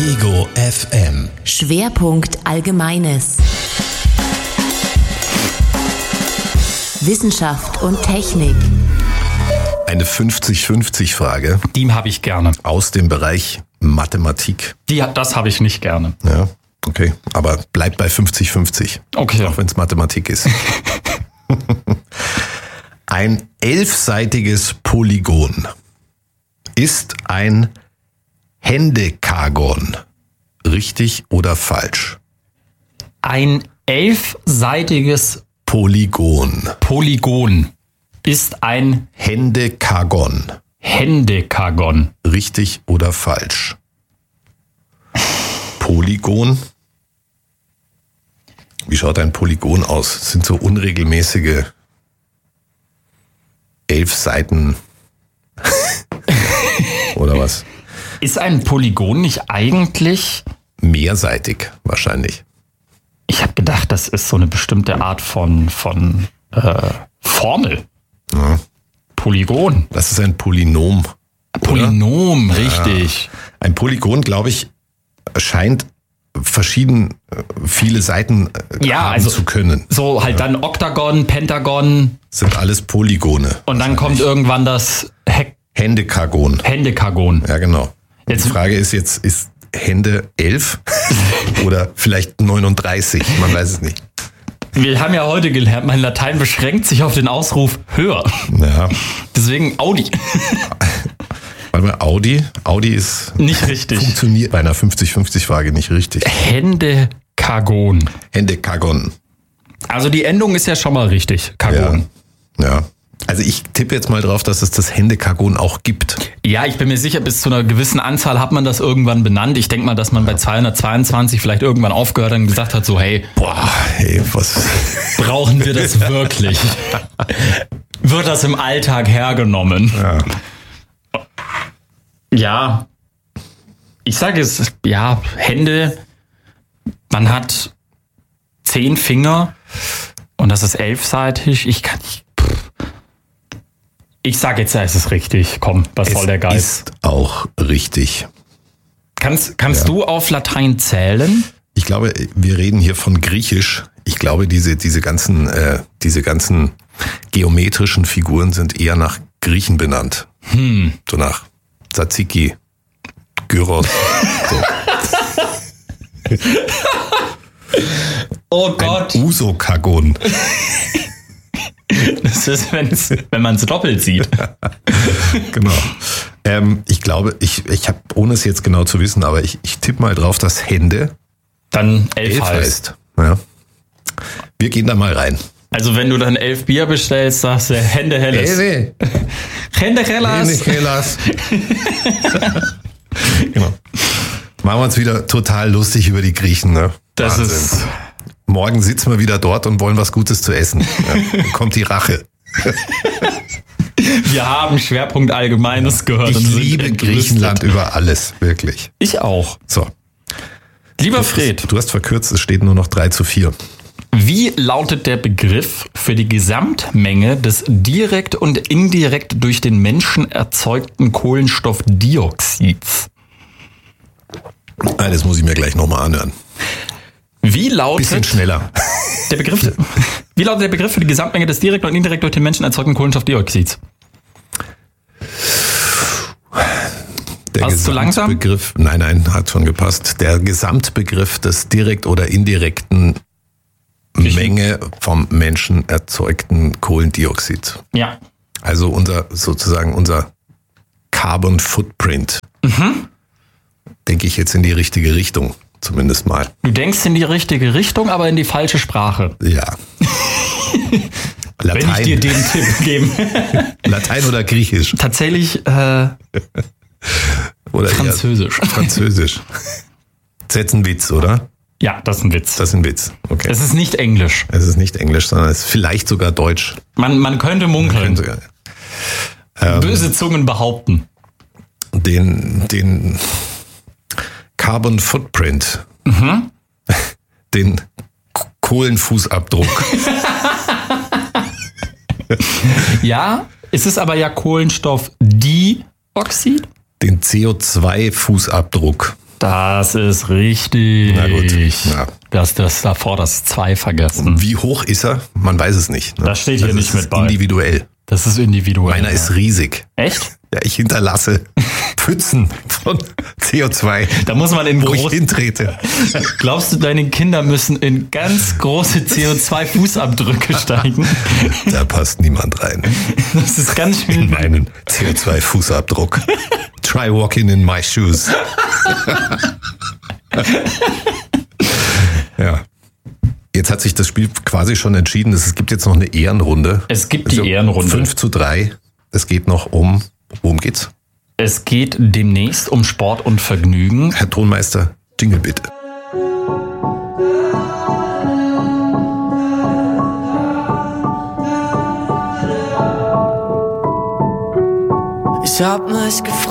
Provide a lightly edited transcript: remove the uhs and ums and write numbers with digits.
Ego FM. Schwerpunkt Allgemeines. Wissenschaft und Technik. Eine 50-50-Frage. Die habe ich gerne. Aus dem Bereich Mathematik. Das habe ich nicht gerne. Ja, okay. Aber bleibt bei 50-50. Okay. Auch wenn es Mathematik ist. Ein 11-seitiges Polygon ist ein Hendekagon. Richtig oder falsch? Ein 11-seitiges Polygon ist ein Hendekagon. Hendekagon. Richtig oder falsch? Polygon. Wie schaut ein Polygon aus? Das sind so unregelmäßige 11 Seiten. Oder was? Ist ein Polygon nicht eigentlich... Mehrseitig wahrscheinlich. Ich habe gedacht, das ist so eine bestimmte Art von Formel. Ja. Polygon. Das ist ein Polynom. Polynom, oder? Richtig. Ja. Ein Polygon, glaube ich, scheint viele Seiten haben zu können. So halt dann Oktagon, Pentagon. Sind alles Polygone. Und dann kommt irgendwann das Hendekagon. Hendekagon. Ja, genau. Jetzt, die Frage ist jetzt, ist Hände 11 oder vielleicht 39? Man weiß es nicht. Wir haben ja heute gelernt, mein Latein beschränkt sich auf den Ausruf höher. Ja. Deswegen Audi. Warte mal, Audi ist... Nicht richtig. Funktioniert bei einer 50-50-Frage nicht richtig. Hendekagon. Hendekagon. Also die Endung ist ja schon mal richtig. Kagon. Ja. Also ich tippe jetzt mal drauf, dass es das Hendekagon auch gibt. Ja, ich bin mir sicher, bis zu einer gewissen Anzahl hat man das irgendwann benannt. Ich denke mal, dass man bei 222 vielleicht irgendwann aufgehört hat und gesagt hat, so hey, was brauchen wir das wirklich? Wird das im Alltag hergenommen? Ja, ich sage es, Hände, man hat 10 Finger und das ist 11-seitig. Ich sage jetzt, es ist richtig. Komm, was soll der Geist? Ist auch richtig. Kannst du auf Latein zählen? Ich glaube, wir reden hier von Griechisch. Ich glaube, diese ganzen geometrischen Figuren sind eher nach Griechen benannt. So nach Tsatsiki, Gyros. So. Oh Gott. Ein Usokagon. Das ist, wenn man es doppelt sieht. Genau. Ich glaube, ich habe, ohne es jetzt genau zu wissen, aber ich tippe mal drauf, dass Hände dann 11 heißt. Ja. Wir gehen da mal rein. Also wenn du dann 11 Bier bestellst, sagst du Hände Helles. Hände Hellas. Genau. Machen wir uns wieder total lustig über die Griechen, ne? Das ist... Morgen sitzen wir wieder dort und wollen was Gutes zu essen. Dann kommt die Rache. Wir haben Schwerpunkt Allgemeines gehört. Ich liebe Griechenland über alles, wirklich. Ich auch. So. Lieber Fred. Du hast verkürzt, es steht nur noch 3:4. Wie lautet der Begriff für die Gesamtmenge des direkt und indirekt durch den Menschen erzeugten Kohlenstoffdioxids? Das muss ich mir gleich nochmal anhören. Wie lautet bisschen schneller. Wie lautet der Begriff für die Gesamtmenge des direkt und indirekt durch den Menschen erzeugten Kohlenstoffdioxids? Der Warst du zu langsam? Gesamtbegriff, nein, hat schon gepasst. Der Gesamtbegriff des direkt oder indirekten Menge vom Menschen erzeugten Kohlendioxids. Ja. Also unser Carbon Footprint. Denke ich jetzt in die richtige Richtung. Zumindest mal. Du denkst in die richtige Richtung, aber in die falsche Sprache. Ja. Latein. Wenn ich dir den Tipp gebe. Latein oder Griechisch? Tatsächlich oder Französisch. Französisch. Das ist jetzt ein Witz, oder? Ja, das ist ein Witz. Das ist ein Witz, okay. Es ist nicht Englisch. Es ist nicht Englisch, sondern es ist vielleicht sogar Deutsch. Man könnte munkeln. Böse Zungen behaupten. Den Carbon Footprint. Den Kohlenfußabdruck. Ja, es ist aber ja Kohlenstoffdioxid. Den CO2-Fußabdruck. Das ist richtig. Na gut. Ja. Das davor das 2 vergessen. Wie hoch ist er? Man weiß es nicht. Ne? Das steht hier nicht mit bei. Individuell. Das ist individuell. Meiner ist riesig. Echt? Ja, ich hinterlasse Pfützen von CO2, Da muss man in wo ich groß. hintrete. Glaubst du, deine Kinder müssen in ganz große CO2-Fußabdrücke steigen? Da passt niemand rein. Das ist ganz In schön. meinen CO2-Fußabdruck. Try walking in my shoes. Ja. Jetzt hat sich das Spiel quasi schon entschieden. Es gibt jetzt noch eine Ehrenrunde. Es gibt die Ehrenrunde. 5:3. Es geht noch worum geht's? Es geht demnächst um Sport und Vergnügen. Herr Tonmeister, Jingle bitte. Ich hab mich gefragt,